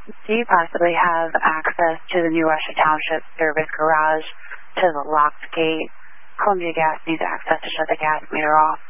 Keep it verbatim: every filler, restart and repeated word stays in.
Do you possibly have access to the New Russia Township service garage, to the locked gate? Columbia Gas needs access to shut the gas meter off.